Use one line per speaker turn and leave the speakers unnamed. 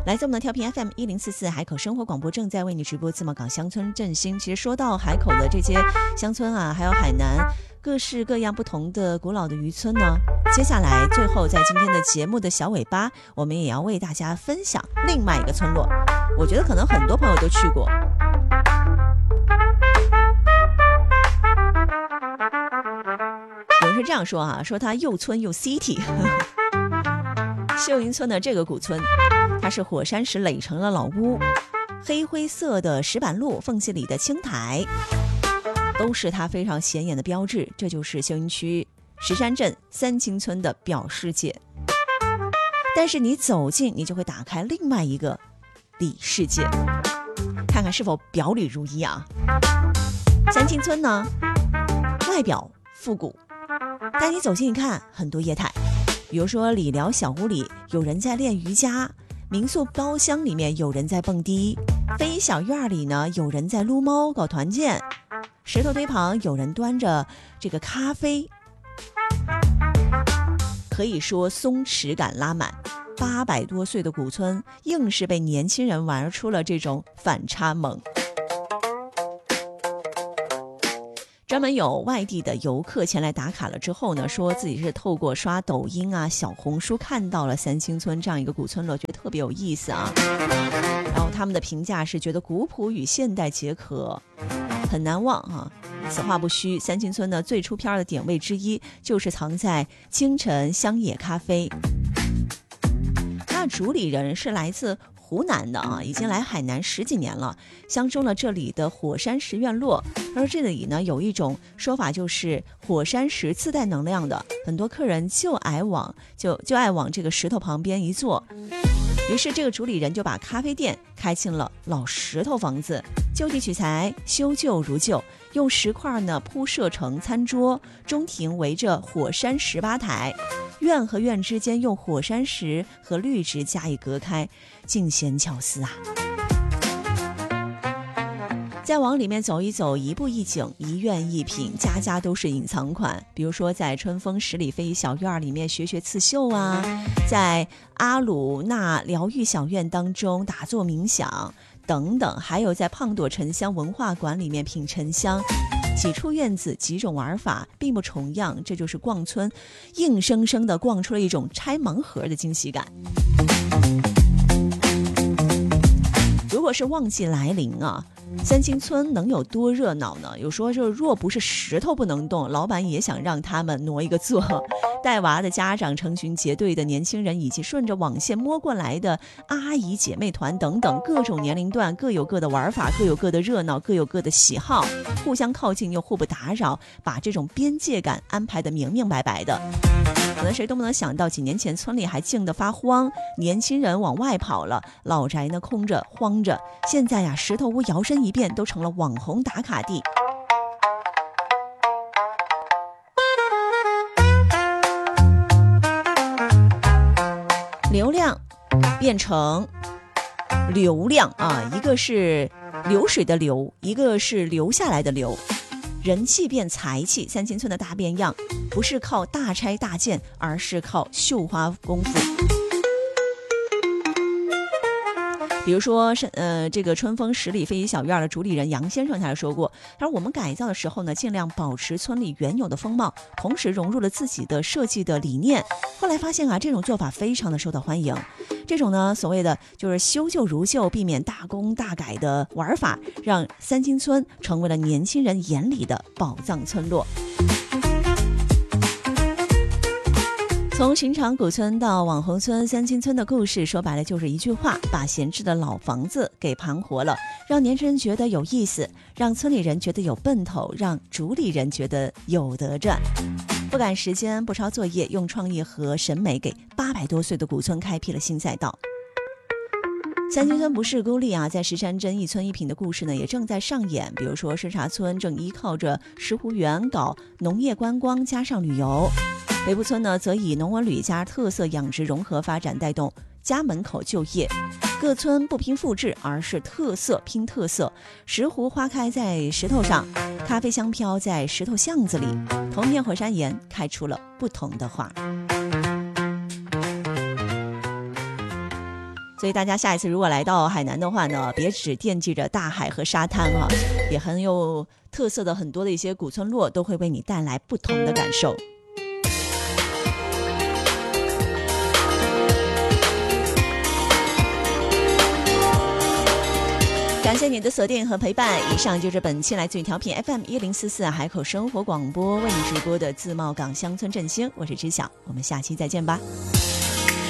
来自我们的调频 FM1044 海口生活广播正在为你直播自贸港乡村振兴。其实说到海口的这些乡村啊，还有海南各式各样不同的古老的渔村呢，接下来最后在今天的节目的小尾巴，我们也要为大家分享另外一个村落，我觉得可能很多朋友都去过。有人是这样说啊，说它又村又 city 秀云村的这个古村，它是火山石垒成了老屋，黑灰色的石板路，缝隙里的青苔都是它非常显眼的标志。这就是秀云区石山镇三清村的表世界。但是你走近，你就会打开另外一个里世界，看看是否表里如一啊。三清村呢，外表复古，但你走近一看，很多业态。比如说理疗小屋里有人在练瑜伽，民宿包厢里面有人在蹦迪，非遗小院里呢有人在撸猫搞团建，石头堆旁有人端着这个咖啡，可以说松弛感拉满。800多岁的古村硬是被年轻人玩出了这种反差萌。专门有外地的游客前来打卡了之后呢，说自己是透过刷抖音啊、小红书看到了三清村这样一个古村落，觉得特别有意思啊。然后他们的评价是觉得古朴与现代结合，很难忘啊。此话不虚，三清村的最出片的点位之一就是藏在清晨乡野咖啡。那主理人是来自湖南的啊，已经来海南10几年了，相中了这里的火山石院落。而这里呢，有一种说法，就是火山石自带能量的，很多客人就爱往这个石头旁边一坐。于是这个主理人就把咖啡店开进了老石头房子，就地取材，修旧如旧，用石块呢铺设成餐桌，中庭围着火山石吧台，院和院之间用火山石和绿植加以隔开，尽显巧思啊。再往里面走一走，一步一景，一院一品，家家都是隐藏款。比如说在春风十里非遗小院里面学学刺绣啊，在阿鲁纳疗愈小院当中打坐冥想等等，还有在胖朵沉香文化馆里面品沉香。几处院子几种玩法并不重样，这就是逛村硬生生的逛出了一种拆盲盒的惊喜感。如果是旺季来临啊，三清村能有多热闹呢？有说就若不是石头不能动，老板也想让他们挪一个座。带娃的家长、成群结队的年轻人，以及顺着网线摸过来的阿姨姐妹团等等，各种年龄段各有各的玩法，各有各的热闹，各有各的喜好，互相靠近又互不打扰，把这种边界感安排得明明白白的。可能谁都不能想到，几年前村里还静得发慌，年轻人往外跑了，老宅呢空着荒着，现在呀石头屋摇身一变都成了网红打卡地。流量变成流量啊，一个是流水的流，一个是留下来的流。人气变财气，三清村的大变样不是靠大拆大建，而是靠绣花功夫。比如说这个春风十里非遗小院的主理人杨先生他还说过，他说我们改造的时候呢，尽量保持村里原有的风貌，同时融入了自己的设计的理念。后来发现啊，这种做法非常的受到欢迎。这种呢所谓的就是修旧如旧，避免大工大改的玩法，让三清村成为了年轻人眼里的宝藏村落。从寻常古村到网红村，三清村的故事说白了就是一句话，把闲置的老房子给盘活了，让年轻人觉得有意思，让村里人觉得有奔头，让主理人觉得有得赚。不赶时间，不抄作业，用创意和审美给800多岁的古村开辟了新赛道。三清村不是孤立啊，在石山镇一村一品的故事呢也正在上演。比如说石茶村正依靠着石湖园搞农业观光加上旅游，北部村呢则以农文旅加特色养殖融合发展，带动家门口就业。各村不拼复制，而是特色拼特色。石斛花开在石头上，咖啡香飘在石头巷子里，同片火山岩开出了不同的花。 所以大家下一次如果来到海南的话呢，别只惦记着大海和沙滩啊，也很有特色的很多的一些古村落都会为你带来不同的感受。感谢你的锁定和陪伴，以上就是本期来自于调频 FM1044海口生活广播为你直播的自贸港乡村振兴，我是知晓，我们下期再见吧。